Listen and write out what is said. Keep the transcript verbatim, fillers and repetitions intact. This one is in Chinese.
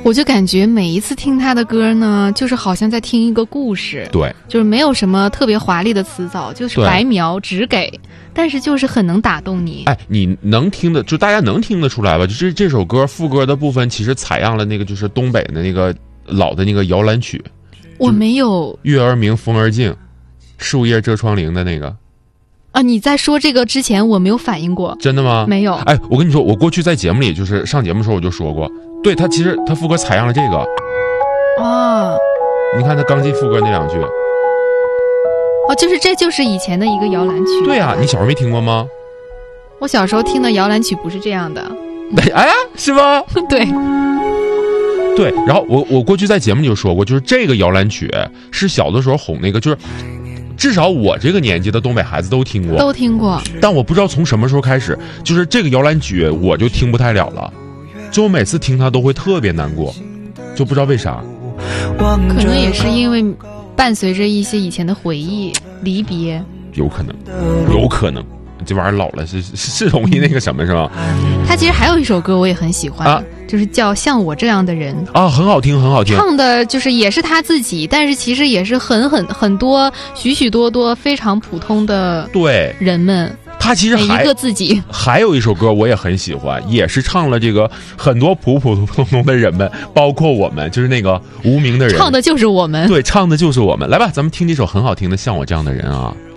我就感觉每一次听他的歌呢，就是好像在听一个故事。 对， 就是没有什么特别华丽的词藻，就是白描直给，但是就是很能打动你。 哎，你能听的，就大家能听得出来吧？就是这首歌副歌的部分，其实采样了那个就是东北的那个老的那个摇篮曲。 我没有。 月儿明，风儿静，树叶遮窗棂的那个。 啊，你在说这个之前我没有反应过。 真的吗？ 没有。 哎，我跟你说，我过去在节目里，就是上节目的时候我就说过，对他其实他副歌采样了这个。 哦。 你看他刚进副歌那两句。 哦，就是这就是以前的一个摇篮曲。 对啊，你小时候没听过吗？ 我小时候听的摇篮曲不是这样的。 哎呀，是吗？ 对。 对，然后我我过去在节目里就说过，就是这个摇篮曲是小的时候哄那个，就是至少我这个年纪的东北孩子都听过， 都听过。 但我不知道从什么时候开始，就是这个摇篮曲我就听不太了了，就我每次听它都会特别难过，就不知道为啥。 可能也是因为伴随着一些以前的回忆，离别。 有可能，有可能。这玩意儿老了是是是容易那个什么是吧？ 他其实还有一首歌我也很喜欢，啊、就是叫《像我这样的人》 啊，很好听，很好听。 唱的就是也是他自己，但是其实也是很很很多许许多多非常普通的对人们。 他其实还每一个自己。 还有一首歌我也很喜欢，也是唱了这个很多普普通通的人们，包括我们，就是那个无名的人， 唱的就是我们。 对，唱的就是我们。来吧，咱们听这首很好听的《像我这样的人》啊。